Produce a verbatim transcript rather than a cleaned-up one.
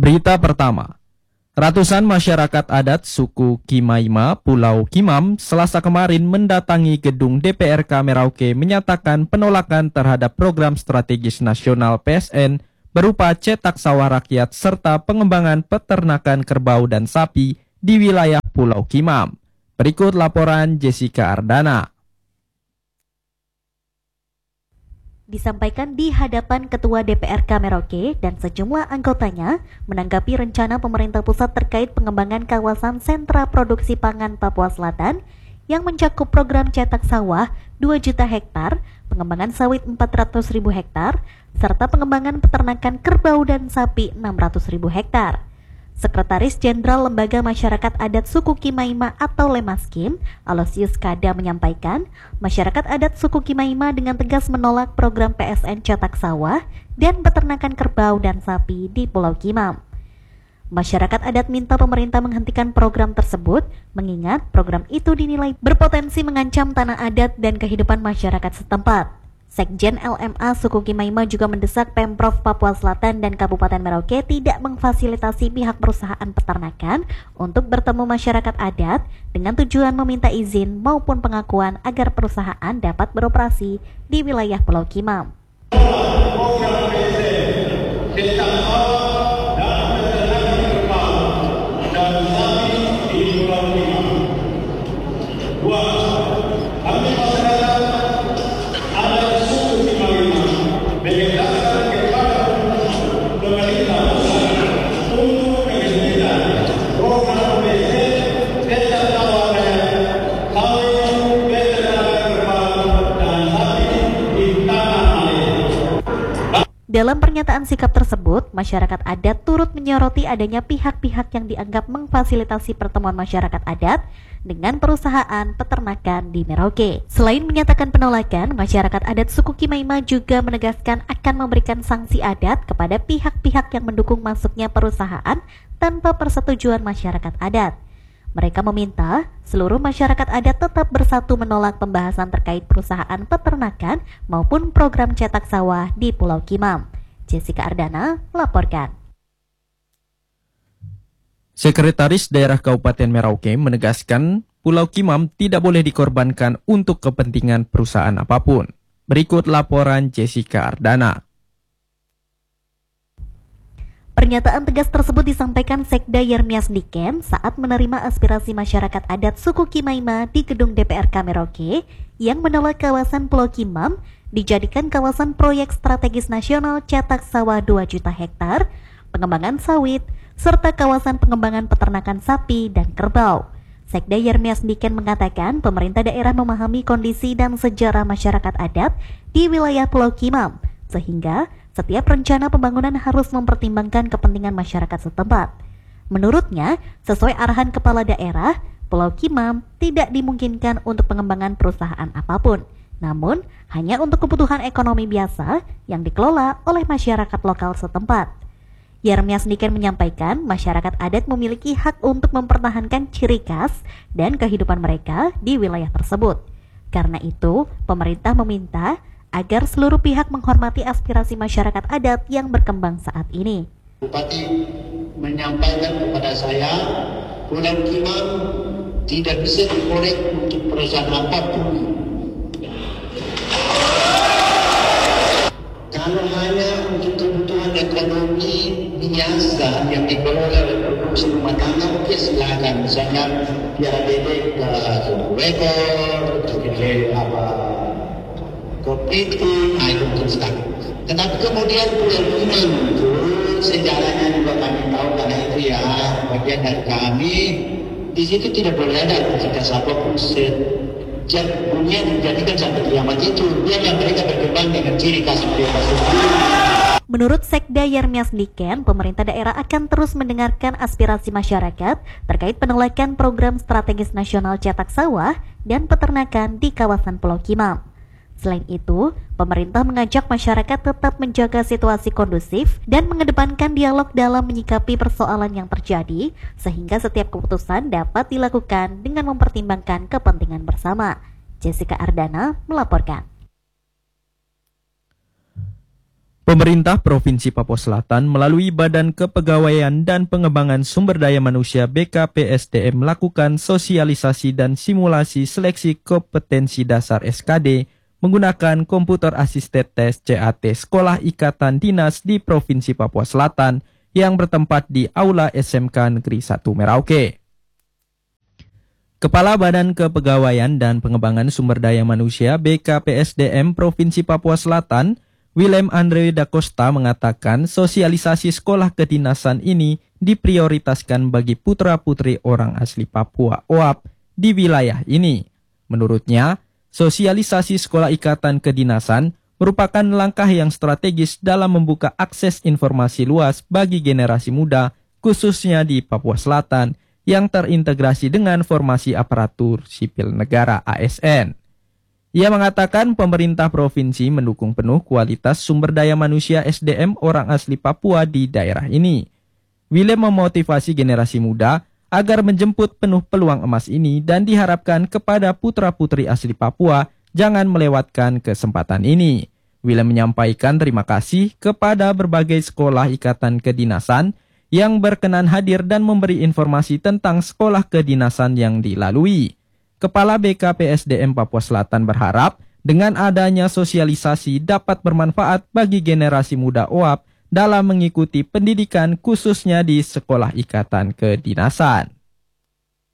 Berita pertama, ratusan masyarakat adat suku Kimaima, Pulau Kimam, Selasa kemarin mendatangi gedung D P R K Merauke menyatakan penolakan terhadap program strategis nasional P S N berupa cetak sawah rakyat serta pengembangan peternakan kerbau dan sapi di wilayah Pulau Kimam. Berikut laporan Jessica Ardana. Disampaikan di hadapan Ketua D P R K Merauke dan sejumlah anggotanya menanggapi rencana pemerintah pusat terkait pengembangan kawasan sentra produksi pangan Papua Selatan yang mencakup program cetak sawah dua juta hektar, pengembangan sawit empat ratus ribu hektar, serta pengembangan peternakan kerbau dan sapi enam ratus ribu hektar. Sekretaris Jenderal Lembaga Masyarakat Adat Suku Kimaima atau Lemaskim, Aloysius Kada menyampaikan, masyarakat adat suku Kimaima dengan tegas menolak program P S N cetak sawah dan peternakan kerbau dan sapi di Pulau Kimam. Masyarakat adat minta pemerintah menghentikan program tersebut, mengingat program itu dinilai berpotensi mengancam tanah adat dan kehidupan masyarakat setempat. Sekjen L M A Suku Kimaima juga mendesak Pemprov Papua Selatan dan Kabupaten Merauke tidak memfasilitasi pihak perusahaan peternakan untuk bertemu masyarakat adat dengan tujuan meminta izin maupun pengakuan agar perusahaan dapat beroperasi di wilayah Pulau Kimam. Dalam pernyataan sikap tersebut, masyarakat adat turut menyoroti adanya pihak-pihak yang dianggap memfasilitasi pertemuan masyarakat adat dengan perusahaan peternakan di Merauke. Selain menyatakan penolakan, masyarakat adat suku Kimaima juga menegaskan akan memberikan sanksi adat kepada pihak-pihak yang mendukung masuknya perusahaan tanpa persetujuan masyarakat adat. Mereka meminta seluruh masyarakat adat tetap bersatu menolak pembahasan terkait perusahaan peternakan maupun program cetak sawah di Pulau Kimam. Jessica Ardana melaporkan. Sekretaris Daerah Kabupaten Merauke menegaskan Pulau Kimam tidak boleh dikorbankan untuk kepentingan perusahaan apapun. Berikut laporan Jessica Ardana. Pernyataan tegas tersebut disampaikan Sekda Yermias Niken saat menerima aspirasi masyarakat adat suku Kimaima di gedung D P R K Merauke yang menolak kawasan Pulau Kimam dijadikan kawasan proyek strategis nasional cetak sawah dua juta hektar, pengembangan sawit, serta kawasan pengembangan peternakan sapi dan kerbau. Sekda Yermias Niken mengatakan pemerintah daerah memahami kondisi dan sejarah masyarakat adat di wilayah Pulau Kimam, sehingga setiap rencana pembangunan harus mempertimbangkan kepentingan masyarakat setempat. Menurutnya, sesuai arahan kepala daerah, Pulau Kimam tidak dimungkinkan untuk pengembangan perusahaan apapun, namun hanya untuk kebutuhan ekonomi biasa yang dikelola oleh masyarakat lokal setempat. Yermias Niken menyampaikan masyarakat adat memiliki hak untuk mempertahankan ciri khas dan kehidupan mereka di wilayah tersebut. Karena itu, pemerintah meminta agar seluruh pihak menghormati aspirasi masyarakat adat yang berkembang saat ini. Bupati menyampaikan kepada saya, Pulau Kimam tidak bisa dikorek untuk perusahaan apapun. Kalau hanya untuk kebutuhan ekonomi biasa yang dikelola oleh produksi rumah tangga, oke silakan. Misalnya biara bebek ke satu ekor, ke apa? Kepiting, nah itu betul sekali. Tetapi kemudian Pulau Kimam itu sejarahnya juga kami tahu karena itu ya bagian dari kami. Di situ tidak boleh ada aktivitas apapun sejak dunia dijadikan sampai kiamat itu. Biarlah mereka berkembang dengan ciri khas mereka sendiri. Menurut Sekda Yermias Niken, pemerintah daerah akan terus mendengarkan aspirasi masyarakat terkait penolakan program strategis nasional cetak sawah dan peternakan di kawasan Pulau Kimam. Selain itu, pemerintah mengajak masyarakat tetap menjaga situasi kondusif dan mengedepankan dialog dalam menyikapi persoalan yang terjadi, sehingga setiap keputusan dapat dilakukan dengan mempertimbangkan kepentingan bersama. Jessica Ardana melaporkan. Pemerintah Provinsi Papua Selatan melalui Badan Kepegawaian dan Pengembangan Sumber Daya Manusia B K P S D M melakukan sosialisasi dan simulasi seleksi kompetensi dasar S K D menggunakan komputer asisted tes C A T Sekolah Ikatan Dinas di Provinsi Papua Selatan yang bertempat di Aula S M K Negeri satu Merauke. Kepala Badan Kepegawaian dan Pengembangan Sumber Daya Manusia B K P S D M Provinsi Papua Selatan, Willem Andre da Costa mengatakan sosialisasi sekolah kedinasan ini diprioritaskan bagi putra-putri orang asli Papua O A P di wilayah ini. Menurutnya, sosialisasi sekolah ikatan kedinasan merupakan langkah yang strategis dalam membuka akses informasi luas bagi generasi muda, khususnya di Papua Selatan, yang terintegrasi dengan formasi aparatur sipil negara A S N. Ia mengatakan pemerintah provinsi mendukung penuh kualitas sumber daya manusia S D M orang asli Papua di daerah ini. Willem memotivasi generasi muda agar menjemput penuh peluang emas ini dan diharapkan kepada putra-putri asli Papua jangan melewatkan kesempatan ini. Willem menyampaikan terima kasih kepada berbagai sekolah ikatan kedinasan yang berkenan hadir dan memberi informasi tentang sekolah kedinasan yang dilalui. Kepala B K P S D M Papua Selatan berharap dengan adanya sosialisasi dapat bermanfaat bagi generasi muda O A P dalam mengikuti pendidikan khususnya di sekolah ikatan kedinasan.